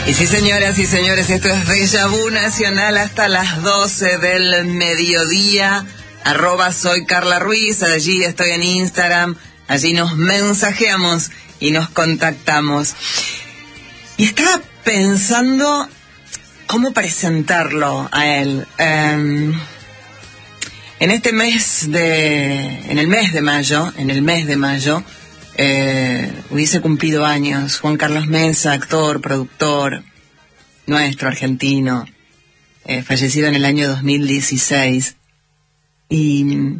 Y sí, señoras y señores, esto es Déjà Vu Nacional hasta las 12 del mediodía. @soy Carla Ruiz, allí estoy en Instagram, allí nos mensajeamos y nos contactamos. Y estaba pensando cómo presentarlo a él. En el mes de mayo, hubiese cumplido años Juan Carlos Mesa, actor, productor, nuestro argentino, fallecido en el año 2016. Y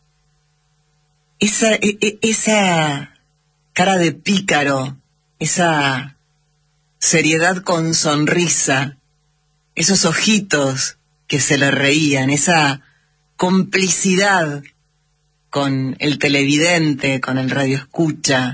esa cara de pícaro, esa seriedad con sonrisa, esos ojitos que se le reían, esa complicidad con el televidente, con el radioescucha,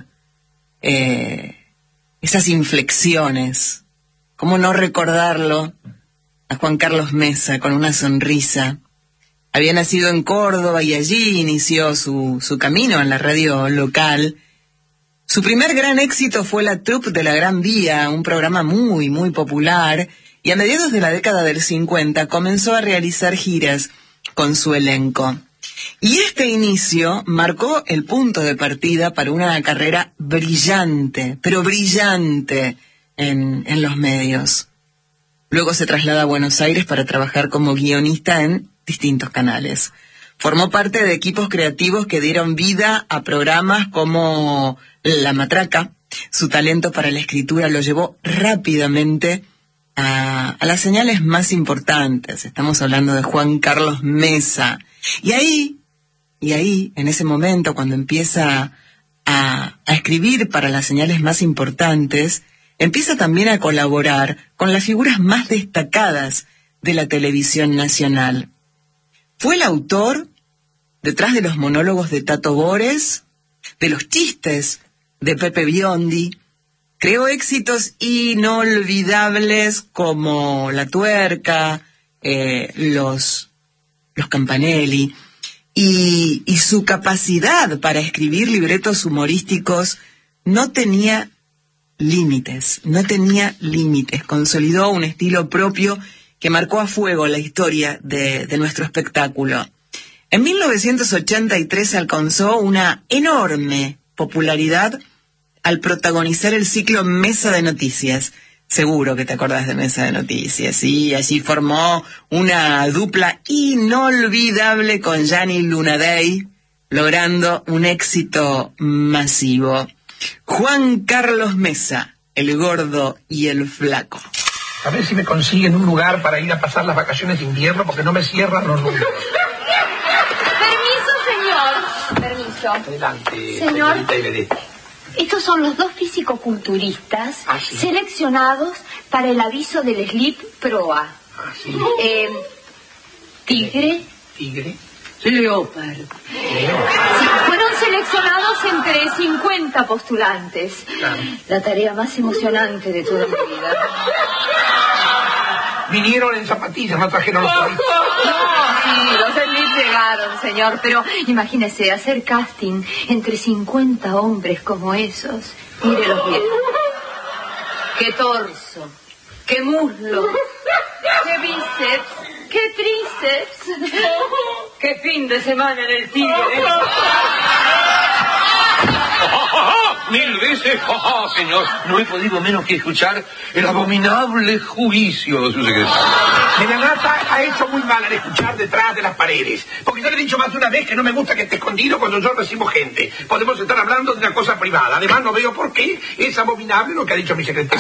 esas inflexiones. ¿Cómo no recordarlo a Juan Carlos Mesa con una sonrisa? Había nacido en Córdoba y allí inició su camino en la radio local. Su primer gran éxito fue La Troupe de la Gran Vía, un programa muy, muy popular, y a mediados de la década del 50 comenzó a realizar giras con su elenco. Y este inicio marcó el punto de partida para una carrera brillante, pero brillante en los medios. Luego se traslada a Buenos Aires para trabajar como guionista en distintos canales. Formó parte de equipos creativos que dieron vida a programas como La Matraca. Su talento para la escritura lo llevó rápidamente a las señales más importantes. Estamos hablando de Juan Carlos Mesa. Y ahí, en ese momento, cuando empieza a escribir para las señales más importantes, empieza también a colaborar con las figuras más destacadas de la televisión nacional. Fue el autor detrás de los monólogos de Tato Bores, de los chistes de Pepe Biondi. Creó éxitos inolvidables como La Tuerca, los Campanelli, y su capacidad para escribir libretos humorísticos no tenía límites. Consolidó un estilo propio que marcó a fuego la historia de nuestro espectáculo. En 1983 alcanzó una enorme popularidad al protagonizar el ciclo Mesa de Noticias. Seguro que te acordás de Mesa de Noticias, ¿sí? Allí formó una dupla inolvidable con Gianni Lunadei, logrando un éxito masivo. Juan Carlos Mesa, el gordo y el flaco. A ver si me consiguen un lugar para ir a pasar las vacaciones de invierno, porque no me cierran los números. Permiso. Adelante, Señor. señorita. Estos son los dos fisicoculturistas seleccionados para el aviso del Slip Proa. Sí. Tigre. Leopard. Sí, fueron seleccionados entre 50 postulantes. Claro. La tarea más emocionante de toda mi vida. Vinieron en zapatillas, no trajeron los países. Sí, los Slip llegaron, señor, pero imagínese hacer casting entre 50 hombres como esos. Mírelos bien. Qué torso, qué muslo, qué bíceps, qué tríceps, qué fin de semana en el Tigre. Mil veces, señor, no he podido menos que escuchar el abominable juicio de su secretario. Medianata ha hecho muy mal al escuchar detrás de las paredes, porque ya le he dicho más de una vez que no me gusta que esté escondido cuando yo recibo gente. Podemos estar hablando de una cosa privada. Además, no veo por qué es abominable lo que ha dicho mi secretario.